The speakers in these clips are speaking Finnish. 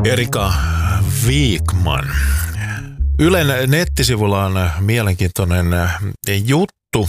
Erika Wikman. Ylen nettisivulla on mielenkiintoinen juttu.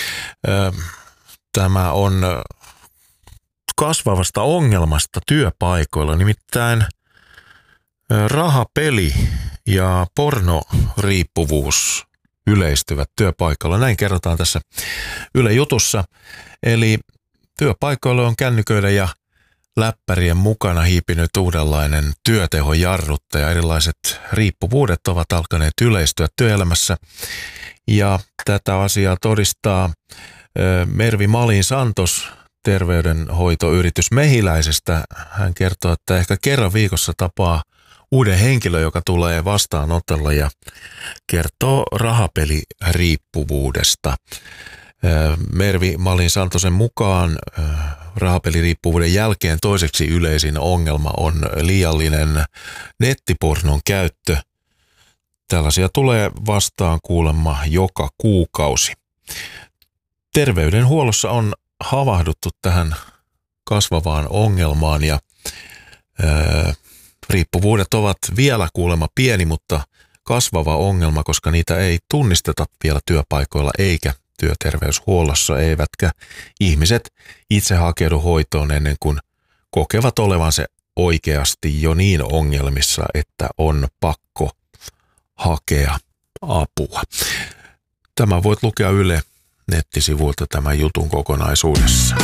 Tämä on kasvavasta ongelmasta työpaikoilla, nimittäin rahapeli ja pornoriippuvuus yleistyvät työpaikoilla. Näin kerrotaan tässä Yle Jutussa. Eli työpaikoilla on kännyköiden ja läppärien mukana hiipinyt uudenlainen työtehojarruttaja. Erilaiset riippuvuudet ovat alkaneet yleistyä työelämässä. Ja tätä asiaa todistaa Mervi Malin Santos terveydenhoitoyritys Mehiläisestä. Hän kertoo, että ehkä kerran viikossa tapaa uuden henkilö, joka tulee vastaanotolla ja kertoo rahapeliriippuvuudesta. Mervi Malin Santosen mukaan rahapeliriippuvuuden jälkeen toiseksi yleisin ongelma on liiallinen nettipornon käyttö. Tällaisia tulee vastaan kuulemma joka kuukausi. Terveydenhuollossa on havahduttu tähän kasvavaan ongelmaan ja riippuvuudet ovat vielä kuulemma pieni, mutta kasvava ongelma, koska niitä ei tunnisteta vielä työpaikoilla eikä työterveyshuollossa, eivätkä ihmiset itse hakeudu hoitoon ennen kuin kokevat olevansa oikeasti jo niin ongelmissa, että on pakko hakea apua. Tämä voit lukea Yle nettisivuilta tämän jutun kokonaisuudessa.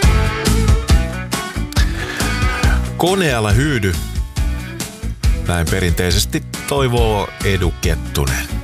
Koneella hyydy. Näin perinteisesti toivoo Edu Kettunen.